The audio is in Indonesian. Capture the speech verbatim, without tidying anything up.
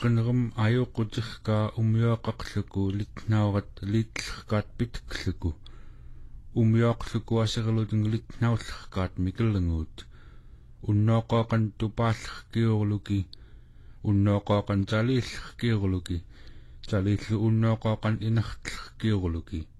qinnerum ajuqqutirkaa umioqaqluku litnaurat liitllerkaat pitkluku umioqluku aserlutung litnaullerkaat mikellenguut unnooqooqan tupaallerkiurluki unnooqooqan taliillerkiurluki taliillu unnooqooqan inertlerkiurluki